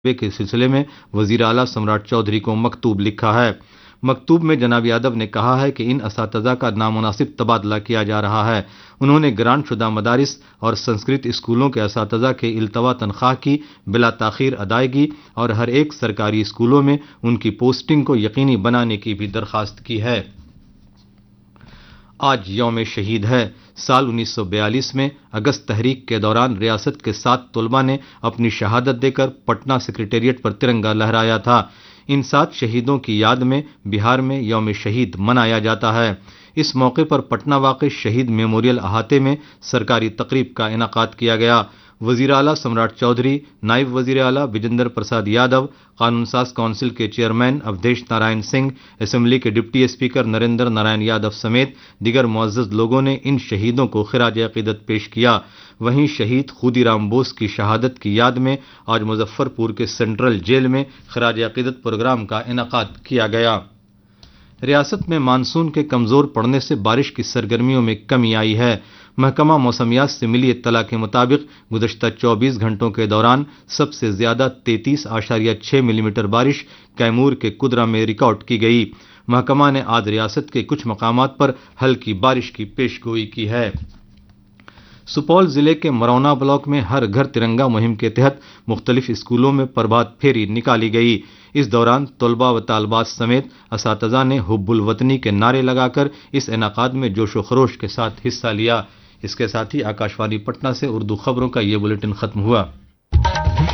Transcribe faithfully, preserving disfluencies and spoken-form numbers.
के सिलसिले में वजीर आला सम्राट चौधरी को मकतूब लिखा है। मकतूब में जनाब यादव ने कहा है कि इन असातिज़ा का नामुनासिब तबादला किया जा रहा है। उन्होंने ग्रांट शुदा मदारिस और संस्कृत स्कूलों के असातिज़ा के इल्तवा तनख्वाह की बिला ताख़ीर अदायगी और हर एक सरकारी स्कूलों में उनकी पोस्टिंग को यकीनी बनाने की भी दरख्वास्त की है। आज यौम शहीद है। साल उन्नीस सौ बयालीस में अगस्त तहरीक के दौरान रियासत के सात तलबा ने अपनी शहादत देकर पटना सेक्रेटेरिएट पर तिरंगा लहराया था। इन सात शहीदों की याद में बिहार में यौम शहीद मनाया जाता है। इस मौके पर पटना वाक़ शहीद मेमोरियल अहाते में सरकारी तकरीब का इनेकाद किया गया। वजीर आला सम्राट चौधरी, नायब वजीर आला विजेंद्र प्रसाद यादव, कानून साज काउंसिल के चेयरमैन अवधेश नारायण सिंह, असेंबली के डिप्टी स्पीकर नरेंद्र नारायण यादव समेत दीगर मुअज़्ज़ज़ लोगों ने इन शहीदों को खिराज अक़ीदत पेश किया। वहीं शहीद खुदीराम बोस की शहादत की याद में आज मुजफ्फरपुर के सेंट्रल जेल में खिराज अक़ीदत प्रोग्राम का इनेकाद किया गया। रियासत में मानसून के कमजोर पड़ने से बारिश की सरगर्मियों में कमी आई है। महकमा मौसमियात से मिली इत्तला के मुताबिक गुज़श्ता चौबीस घंटों के दौरान सबसे ज्यादा तैंतीस आशारिया छह मिलीमीटर बारिश कैमूर के कुदरा में रिकॉर्ड की गई। महकमा ने आज रियासत के कुछ मकामात पर हल्की बारिश की पेशगोई की है। सुपौल जिले के मरौना ब्लॉक में हर घर तिरंगा मुहिम के तहत मुख्तलिफ स्कूलों में प्रभात फेरी निकाली गई। इस दौरान तलबा व तालबात समेत असातिज़ा ने हुब्बुल वतनी के नारे लगाकर इस इनेकाद में जोशो खरोश के साथ हिस्सा लिया। इसके साथ ही आकाशवाणी पटना से उर्दू खबरों का ये बुलेटिन खत्म हुआ।